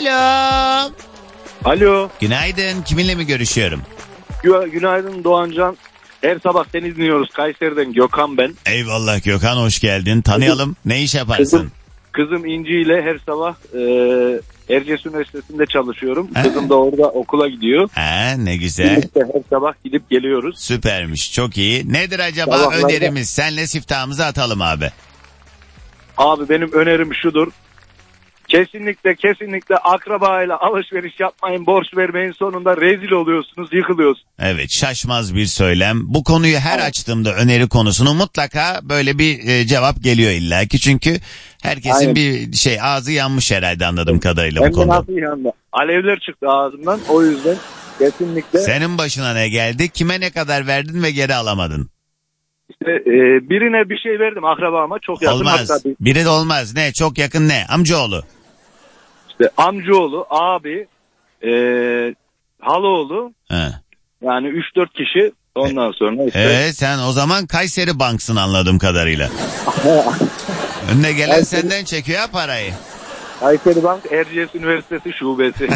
Alo. Alo. Günaydın. Kiminle mi görüşüyorum? Günaydın Doğancan. Her sabah seni dinliyoruz. Kayseri'den Gökhan ben. Eyvallah Gökhan, hoş geldin. Tanıyalım. Ne iş yaparsın? Kızım İnci ile her sabah Erciyes Üniversitesi'nde çalışıyorum. Kızım da orada okula gidiyor. Ne güzel. Birlikte her sabah gidip geliyoruz. Süpermiş, çok iyi. Nedir acaba Sabahlarda... önerimiz? Senle siftahımızı atalım abi. Abi benim önerim şudur. Kesinlikle akrabayla alışveriş yapmayın, borç vermeyin, sonunda rezil oluyorsunuz, yıkılıyorsunuz. Evet, şaşmaz bir söylem. Bu konuyu her açtığımda, öneri konusunu, mutlaka böyle bir cevap geliyor illaki. Çünkü herkesin bir ağzı yanmış herhalde, anladığım kadarıyla bu konuda. Nasıl yandı? Alevler çıktı ağzımdan, o yüzden kesinlikle. Senin başına ne geldi? Kime ne kadar verdin ve geri alamadın? İşte birine bir şey verdim, akrabama çok yakın. Olmaz. Biri de olmaz. Ne? Çok yakın ne? Amcaoğlu. İşte amcaoğlu, abi, halaoğlu. He. Yani 3-4 kişi, ondan sonra işte. Evet, sen o zaman Kayseri Bank'sın anladığım kadarıyla. Önüne gelen senden çekiyor ya parayı. Kayseri Bank Erciyes Üniversitesi şubesi.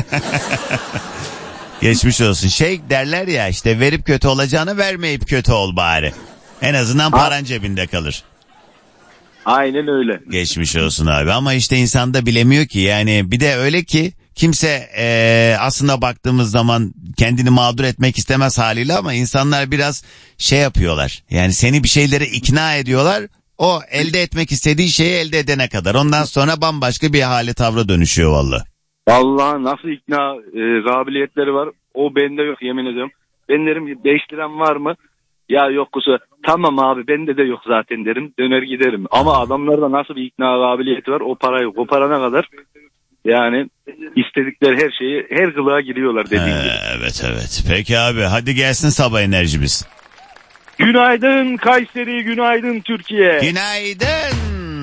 Geçmiş olsun. Derler ya işte, verip kötü olacağını vermeyip kötü ol bari. En azından paran cebinde kalır. Aynen öyle. Geçmiş olsun abi, ama işte insan da bilemiyor ki, yani bir de öyle ki kimse aslında baktığımız zaman kendini mağdur etmek istemez haliyle, ama insanlar biraz yapıyorlar. Yani seni bir şeylere ikna ediyorlar, o elde etmek istediği şeyi elde edene kadar, ondan sonra bambaşka bir hale tavra dönüşüyor vallahi. Vallahi nasıl ikna kabiliyetleri var, o bende yok, yemin ediyorum. Ben derim 5 liram var mı? Ya yok kusura. Tamam abi, bende de yok zaten derim. Döner giderim. Ama adamlarda nasıl bir ikna kabiliyeti var, o parayı koparana kadar yani istedikleri her şeyi, her kılığa giriyorlar dediğim gibi. Evet. Peki abi, hadi gelsin sabah enerjimiz. Günaydın Kayseri, günaydın Türkiye. Günaydın.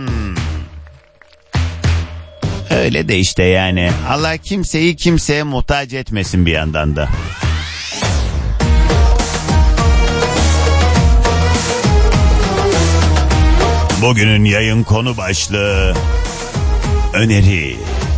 Öyle de işte yani. Allah kimseyi kimseye muhtaç etmesin bir yandan da. Bugünün yayın konu başlığı öneri.